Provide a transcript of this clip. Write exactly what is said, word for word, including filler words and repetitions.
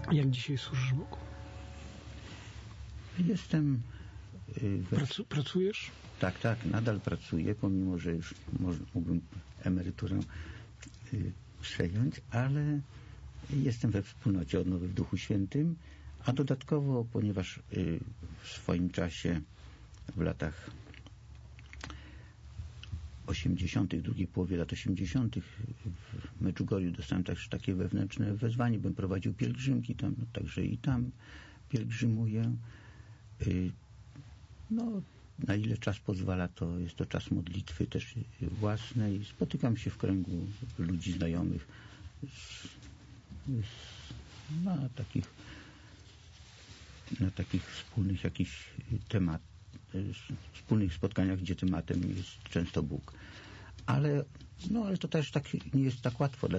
Jak dzisiaj służysz Bogu? Jestem... We... Pracu, pracujesz? Tak, tak, nadal pracuję, pomimo że już może, mógłbym emeryturę y, przejąć, ale jestem we wspólnocie Odnowy w Duchu Świętym, a dodatkowo, ponieważ y, w swoim czasie w latach osiemdziesiątych, drugiej połowie lat osiemdziesiątych w Medjugorju dostałem też takie wewnętrzne wezwanie, bym prowadził pielgrzymki tam, no, także i tam pielgrzymuję. Y, no, na ile czas pozwala, to jest to czas modlitwy też własnej. Spotykam się w kręgu ludzi znajomych z, z, na takich na takich wspólnych jakichś temat, wspólnych spotkaniach, gdzie tematem jest często Bóg. Ale no, ale to też tak nie jest tak łatwo.